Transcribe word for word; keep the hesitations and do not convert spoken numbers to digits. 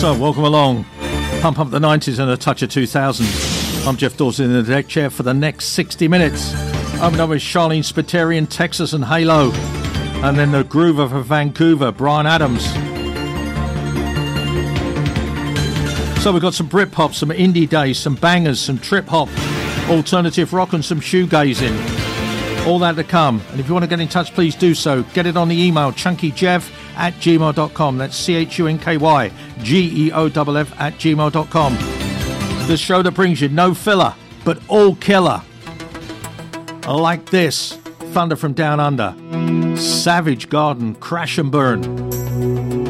So, welcome along. Pump up the nineties and a touch of two thousand. I'm Jeff Dawson in the deck chair for the next sixty minutes. Open up with Charlene Spiteri in Texas and Halo. And then the groover for Vancouver, Bryan Adams. So we've got some Britpop, some indie days, some bangers, some trip hop, alternative rock and some shoegazing. All that to come. And if you want to get in touch, please do so. Get it on the email, chunkyjeff at gmail dot com. That's C H U N K Y G E O F F at gmail dot com. The show that brings you no filler, but all killer. Like this, Thunder from Down Under, Savage Garden, Crash and Burn.